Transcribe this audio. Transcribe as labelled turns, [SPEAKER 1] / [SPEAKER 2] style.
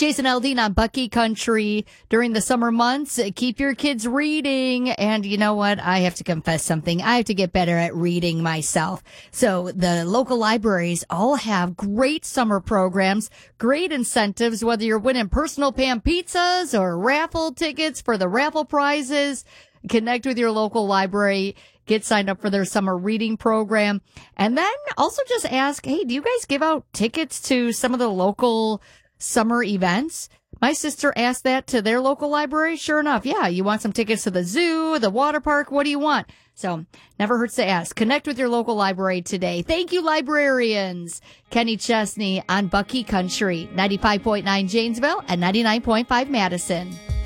[SPEAKER 1] Jason Aldean on Bucky Country. During the summer months, keep your kids reading. And you know what? I have to confess something. I have to get better at reading myself. So the local libraries all have great summer programs, great incentives, whether you're winning personal pan pizzas or raffle tickets for the raffle prizes. Connect with your local library. Get signed up for their summer reading program. And then also just ask, hey, do you guys give out tickets to some of the local summer events? My sister asked that to their local library. Sure enough. Yeah. You want some tickets to the zoo, the water park? What do you want? So never hurts to ask. Connect with your local library today. Thank you, librarians. Kenny Chesney on Bucky Country, 95.9 Janesville and 99.5 Madison.